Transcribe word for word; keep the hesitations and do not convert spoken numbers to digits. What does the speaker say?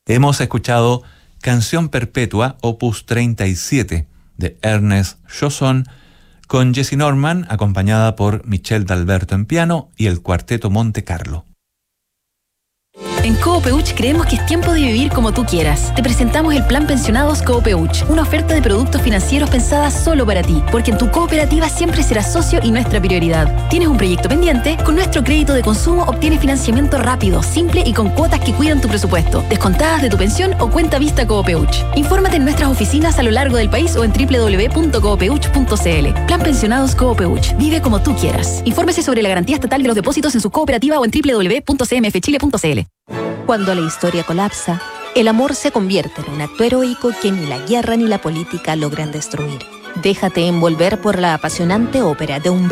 Hemos escuchado Canción Perpetua, opus treinta y siete, de Ernest Chausson, con Jessye Norman, acompañada por Michel D'Alberto en piano y el Cuarteto Monte Carlo. En Coopeuch creemos que es tiempo de vivir como tú quieras. Te presentamos el Plan Pensionados Coopeuch, una oferta de productos financieros pensada solo para ti, porque en tu cooperativa siempre serás socio y nuestra prioridad. ¿Tienes un proyecto pendiente? Con nuestro crédito de consumo obtienes financiamiento rápido, simple y con cuotas que cuidan tu presupuesto, descontadas de tu pensión o cuenta vista Coopeuch. Infórmate en nuestras oficinas a lo largo del país o en doble u doble u doble u punto coopeuch punto c l. Plan Pensionados Coopeuch. Vive como tú quieras. Infórmese sobre la garantía estatal de los depósitos en su cooperativa o en doble u doble u doble u punto c m f chile punto c l. Cuando la historia colapsa, el amor se convierte en un acto heroico que ni la guerra ni la política logran destruir. Déjate envolver por la apasionante ópera de Humberto